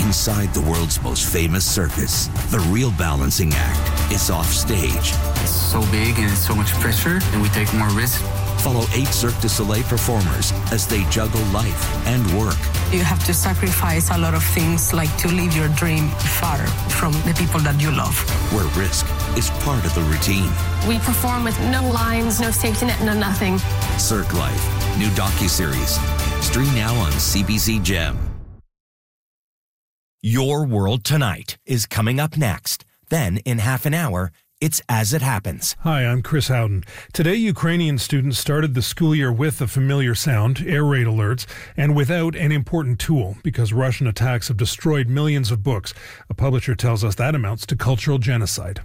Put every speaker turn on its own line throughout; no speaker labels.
Inside the world's most famous circus, the real balancing act is off stage.
It's so big and it's so much pressure, and we take more risk.
Follow 8 Cirque du Soleil performers as they juggle life and work.
You have to sacrifice a lot of things, like to leave your dream far from the people that you love.
Where risk is part of the routine.
We perform with no lines, no safety net, no nothing.
Cirque Life, new docuseries. Stream now on CBC Gem.
Your World Tonight is coming up next. Then, in half an hour, it's As It Happens.
Hi, I'm Chris Howden. Today, Ukrainian students started the school year with a familiar sound, air raid alerts, and without an important tool, because Russian attacks have destroyed millions of books. A publisher tells us that amounts to cultural genocide.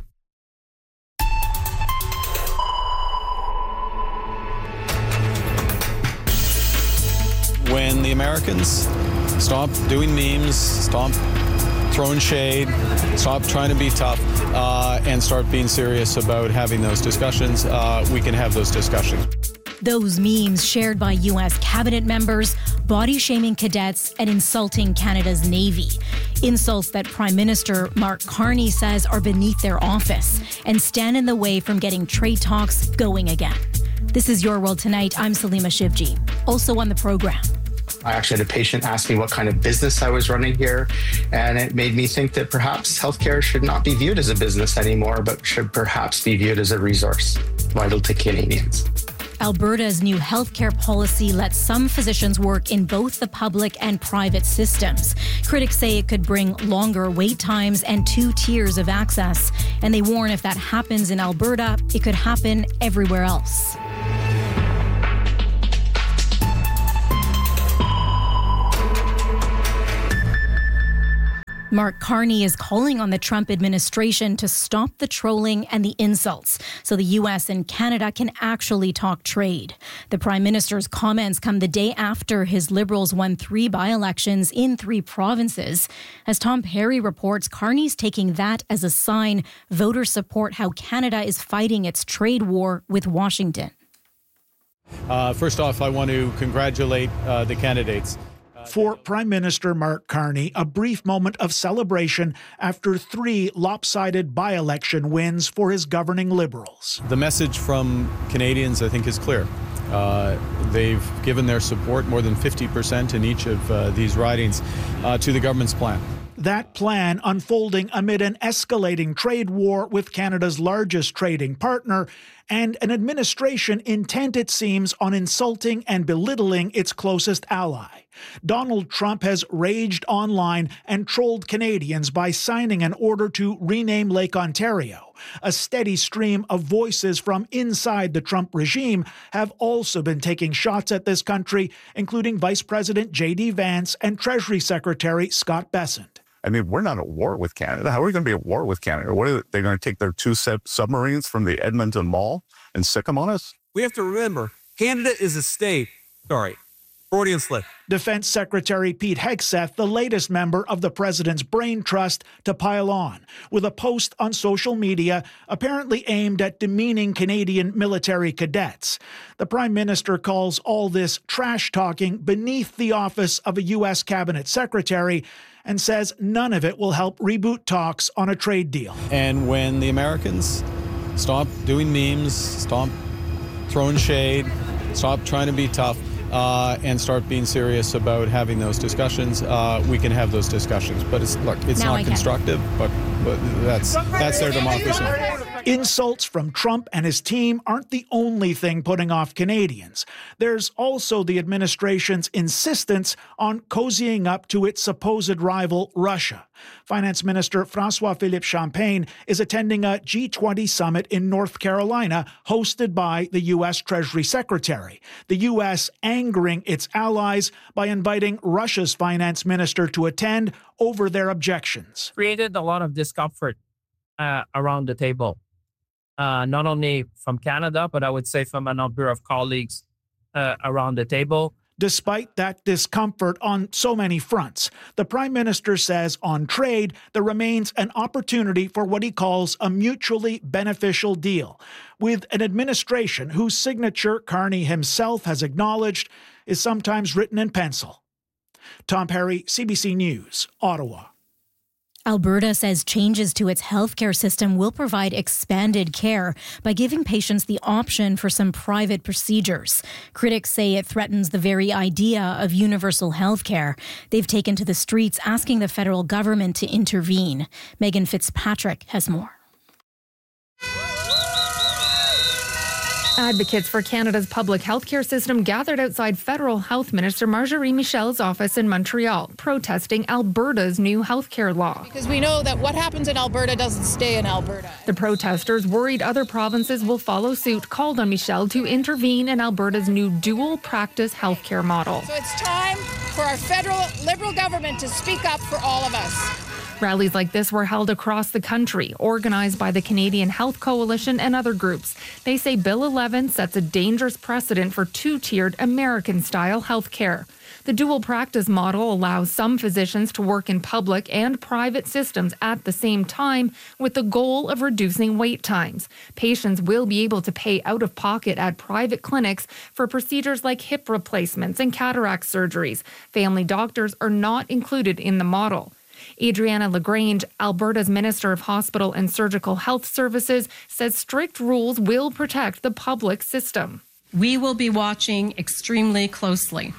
When the Americans stop doing memes, stop throwing shade, stop trying to be tough, and start being serious about having those discussions, we can have those discussions.
Those memes shared by U.S. cabinet members, body-shaming cadets, and insulting Canada's Navy. Insults that Prime Minister Mark Carney says are beneath their office and stand in the way from getting trade talks going again. This is Your World Tonight. I'm Salima Shivji. Also on the program.
I actually had a patient ask me what kind of business I was running here, and it made me think that perhaps healthcare should not be viewed as a business anymore, but should perhaps be viewed as a resource vital to Canadians.
Alberta's new healthcare policy lets some physicians work in both the public and private systems. Critics say it could bring longer wait times and 2 tiers of access, and they warn if that happens in Alberta, it could happen everywhere else. Mark Carney is calling on the Trump administration to stop the trolling and the insults so the U.S. and Canada can actually talk trade. The Prime Minister's comments come the day after his Liberals won 3 by-elections in 3 provinces. As Tom Perry reports, Carney's taking that as a sign voters support how Canada is fighting its trade war with Washington.
First off, I want to congratulate the candidates.
For Prime Minister Mark Carney, a brief moment of celebration after 3 lopsided by-election wins for his governing Liberals.
The message from Canadians, I think, is clear. They've given their support, more than 50% in each of these ridings, to the government's plan.
That plan unfolding amid an escalating trade war with Canada's largest trading partner and an administration intent, it seems, on insulting and belittling its closest ally. Donald Trump has raged online and trolled Canadians by signing an order to rename Lake Ontario. A steady stream of voices from inside the Trump regime have also been taking shots at this country, including Vice President J.D. Vance and Treasury Secretary Scott Bessent.
I mean, we're not at war with Canada. How are we going to be at war with Canada? What are they going to take their 2 submarines from the Edmonton Mall and sick them on us?
We have to remember, Canada is a state. Sorry, Freudian slip.
Defense Secretary Pete Hegseth, the latest member of the president's brain trust, to pile on, with a post on social media apparently aimed at demeaning Canadian military cadets. The Prime Minister calls all this trash-talking beneath the office of a U.S. cabinet secretary and says none of it will help reboot talks on a trade deal.
And when the Americans stop doing memes, stop throwing shade, stop trying to be tough, and start being serious about having those discussions, we can have those discussions. But it's not constructive, but that's their democracy.
Insults from Trump and his team aren't the only thing putting off Canadians. There's also the administration's insistence on cozying up to its supposed rival, Russia. Finance Minister François-Philippe Champagne is attending a G20 summit in North Carolina hosted by the U.S. Treasury Secretary. The U.S. angering its allies by inviting Russia's finance minister to attend over their objections.
Created a lot of discomfort around the table. Not only from Canada, but I would say from a number of colleagues around the table.
Despite that discomfort on so many fronts, the Prime Minister says on trade, there remains an opportunity for what he calls a mutually beneficial deal, with an administration whose signature Carney himself has acknowledged is sometimes written in pencil. Tom Perry, CBC News, Ottawa.
Alberta says changes to its healthcare system will provide expanded care by giving patients the option for some private procedures. Critics say it threatens the very idea of universal healthcare. They've taken to the streets asking the federal government to intervene. Megan Fitzpatrick has more.
Advocates for Canada's public healthcare system gathered outside Federal Health Minister Marjorie Michel's office in Montreal, protesting Alberta's new healthcare law.
Because we know that what happens in Alberta doesn't stay in Alberta.
The protesters, worried other provinces will follow suit, called on Michel to intervene in Alberta's new dual practice healthcare model.
So it's time for our federal Liberal government to speak up for all of us.
Rallies like this were held across the country, organized by the Canadian Health Coalition and other groups. They say Bill 11 sets a dangerous precedent for two-tiered American-style health care. The dual practice model allows some physicians to work in public and private systems at the same time, with the goal of reducing wait times. Patients will be able to pay out of pocket at private clinics for procedures like hip replacements and cataract surgeries. Family doctors are not included in the model. Adriana LaGrange, Alberta's Minister of Hospital and Surgical Health Services, says strict rules will protect the public system.
We will be watching extremely closely.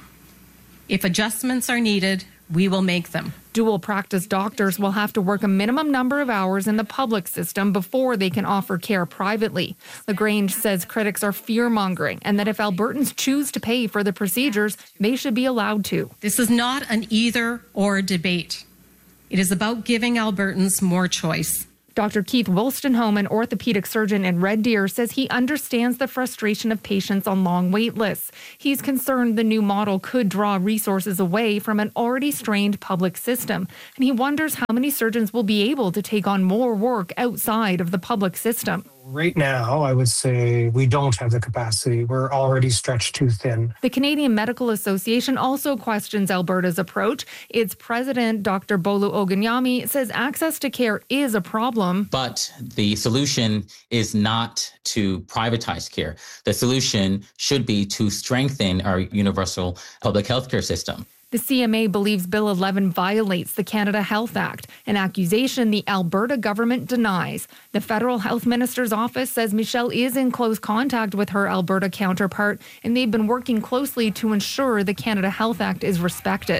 If adjustments are needed, we will make them.
Dual practice doctors will have to work a minimum number of hours in the public system before they can offer care privately. LaGrange says critics are fear-mongering and that if Albertans choose to pay for the procedures, they should be allowed to.
This is not an either-or debate. It is about giving Albertans more choice.
Dr. Keith Wolstenholme, an orthopedic surgeon in Red Deer, says he understands the frustration of patients on long wait lists. He's concerned the new model could draw resources away from an already strained public system, and he wonders how many surgeons will be able to take on more work outside of the public system.
Right now, I would say we don't have the capacity. We're already stretched too thin.
The Canadian Medical Association also questions Alberta's approach. Its president, Dr. Bolu Oganyami, says access to care is a problem.
But the solution is not to privatize care. The solution should be to strengthen our universal public healthcare system.
The CMA believes Bill 11 violates the Canada Health Act, an accusation the Alberta government denies. The federal health minister's office says Michel is in close contact with her Alberta counterpart, and they've been working closely to ensure the Canada Health Act is respected.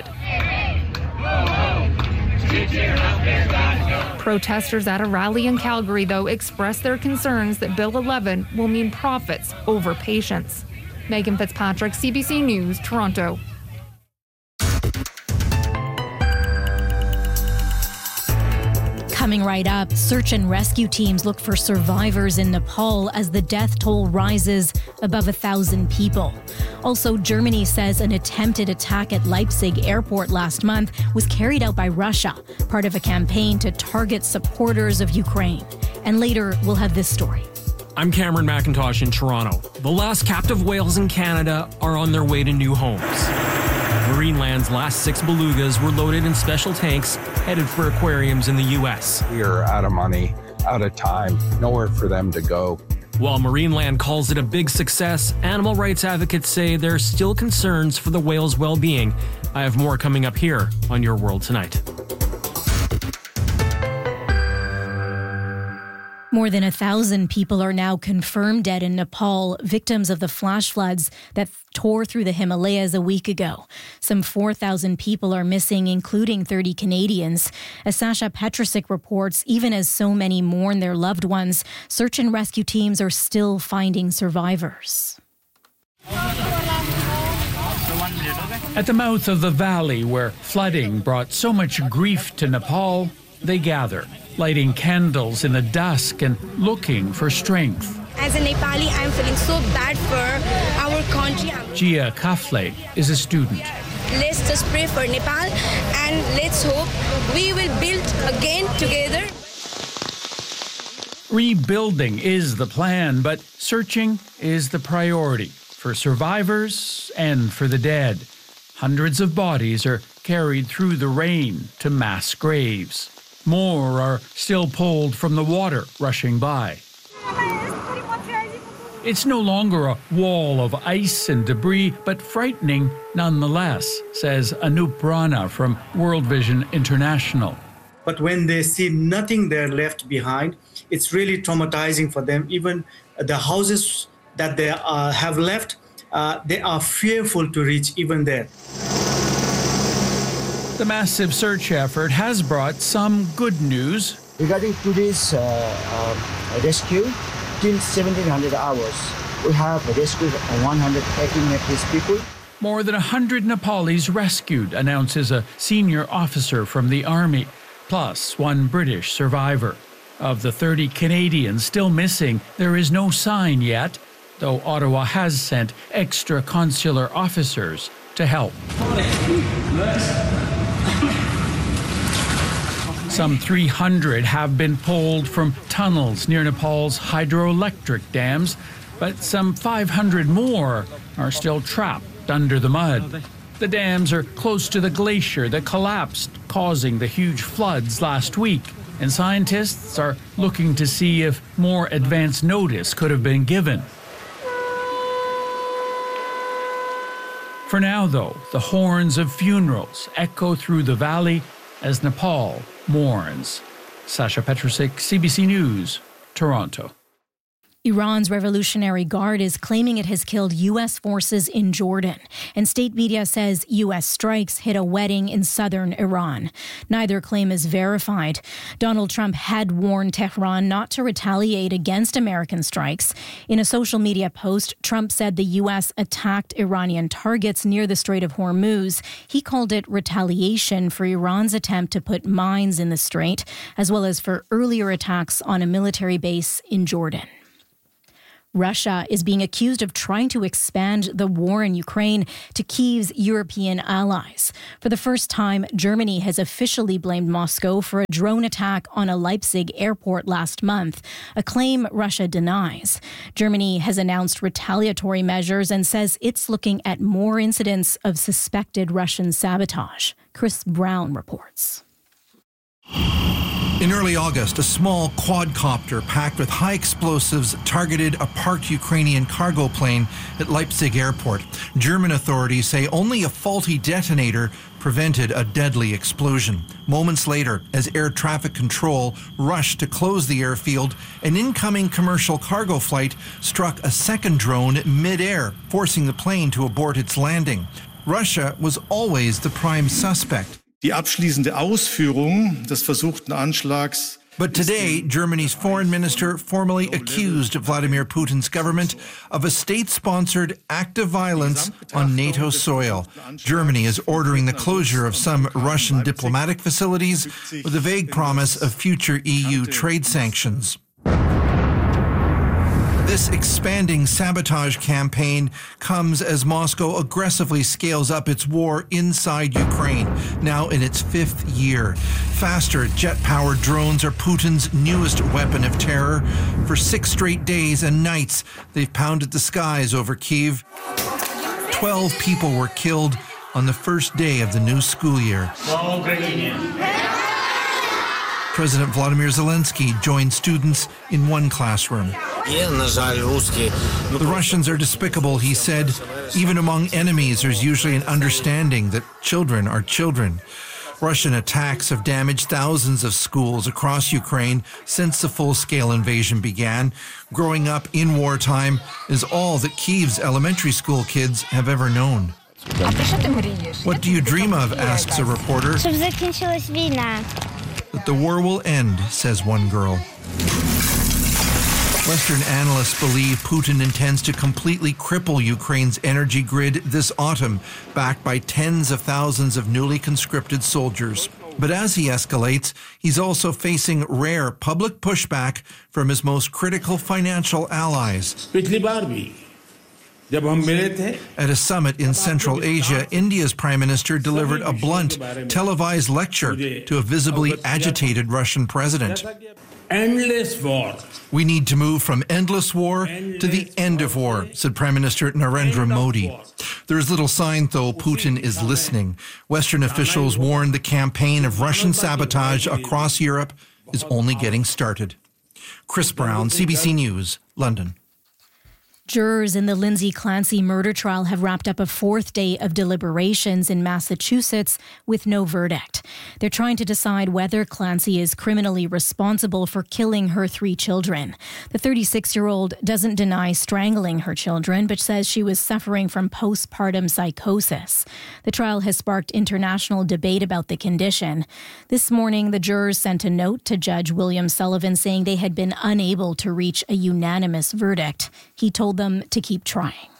Protesters at a rally in Calgary, though, expressed their concerns that Bill 11 will mean profits over patients. Megan Fitzpatrick, CBC News, Toronto.
Coming right up, search and rescue teams look for survivors in Nepal as the death toll rises above 1,000 people. Also, Germany says an attempted attack at Leipzig airport last month was carried out by Russia, part of a campaign to target supporters of Ukraine. And later, we'll have this story.
I'm Cameron McIntosh in Toronto. The last captive whales in Canada are on their way to new homes. Marineland's last 6 belugas were loaded in special tanks headed for aquariums in the U.S.
We are out of money, out of time, nowhere for them to go.
While Marineland calls it a big success, animal rights advocates say there are still concerns for the whales' well-being. I have more coming up here on Your World Tonight.
More than 1,000 people are now confirmed dead in Nepal, victims of the flash floods that tore through the Himalayas a week ago. Some 4,000 people are missing, including 30 Canadians. As Sasha Petrusik reports, even as so many mourn their loved ones, search and rescue teams are still finding survivors.
At the mouth of the valley where flooding brought so much grief to Nepal, they gather, lighting candles in the dusk and looking for strength.
As a Nepali, I'm feeling so bad for our country.
Gia Kafle is a student.
Let's just pray for Nepal and let's hope we will build again together.
Rebuilding is the plan, but searching is the priority for survivors and for the dead. Hundreds of bodies are carried through the rain to mass graves. More are still pulled from the water rushing by. It's no longer a wall of ice and debris, but frightening nonetheless, says Anup Rana from World Vision International.
But when they see nothing there left behind, it's really traumatizing for them. Even the houses that they have left, they are fearful to reach even there.
The massive search effort has brought some good news.
Regarding to this rescue, till 1700 hours, we have rescued 118 Nepalese people.
More than 100 Nepalis rescued, announces a senior officer from the army, plus one British survivor. Of the 30 Canadians still missing, there is no sign yet, though Ottawa has sent extra consular officers to help. Some 300 have been pulled from tunnels near Nepal's hydroelectric dams, but some 500 more are still trapped under the mud. The dams are close to the glacier that collapsed, causing the huge floods last week, and scientists are looking to see if more advance notice could have been given. For now, though, the horns of funerals echo through the valley as Nepal mourns. Sasha Petrusik, CBC News, Toronto.
Iran's Revolutionary Guard is claiming it has killed U.S. forces in Jordan, and state media says U.S. strikes hit a wedding in southern Iran. Neither claim is verified. Donald Trump had warned Tehran not to retaliate against American strikes. In a social media post, Trump said the U.S. attacked Iranian targets near the Strait of Hormuz. He called it retaliation for Iran's attempt to put mines in the strait, as well as for earlier attacks on a military base in Jordan. Russia is being accused of trying to expand the war in Ukraine to Kyiv's European allies. For the first time, Germany has officially blamed Moscow for a drone attack on a Leipzig airport last month, a claim Russia denies. Germany has announced retaliatory measures and says it's looking at more incidents of suspected Russian sabotage. Chris Brown reports.
In early August, a small quadcopter packed with high explosives targeted a parked Ukrainian cargo plane at Leipzig airport. German authorities say only a faulty detonator prevented a deadly explosion. Moments later, as air traffic control rushed to close the airfield, an incoming commercial cargo flight struck a second drone mid-air, forcing the plane to abort its landing. Russia was always the prime suspect.
Die abschließende Ausführung des versuchten Anschlags.
But today, Germany's foreign minister formally accused Vladimir Putin's government of a state-sponsored act of violence on NATO soil. Germany is ordering the closure of some Russian diplomatic facilities with a vague promise of future EU trade sanctions. This expanding sabotage campaign comes as Moscow aggressively scales up its war inside Ukraine, now in its 5th year. Faster jet-powered drones are Putin's newest weapon of terror. For 6 straight days and nights, they've pounded the skies over Kyiv. 12 people were killed on the first day of the new school year. President Vladimir Zelensky joined students in one classroom. The Russians are despicable, he said. Even among enemies, there's usually an understanding that children are children. Russian attacks have damaged thousands of schools across Ukraine since the full-scale invasion began. Growing up in wartime is all that Kyiv's elementary school kids have ever known. What do you dream of, asks a reporter. That the war will end, says one girl. Western analysts believe Putin intends to completely cripple Ukraine's energy grid this autumn, backed by tens of thousands of newly conscripted soldiers. But as he escalates, he's also facing rare public pushback from his most critical financial allies. At a summit in Central Asia, India's Prime Minister delivered a blunt, televised lecture to a visibly agitated Russian president.
Endless war.
We need to move from endless war to the end of war, said Prime Minister Narendra Modi. There is little sign, though, Putin is listening. Western officials warned the campaign of Russian sabotage across Europe is only getting started. Chris Brown, CBC News, London.
Jurors in the Lindsay Clancy murder trial have wrapped up a fourth day of deliberations in Massachusetts with no verdict. They're trying to decide whether Clancy is criminally responsible for killing her 3 children. The 36-year-old doesn't deny strangling her children, but says she was suffering from postpartum psychosis. The trial has sparked international debate about the condition. This morning, the jurors sent a note to Judge William Sullivan saying they had been unable to reach a unanimous verdict. He told them to keep trying.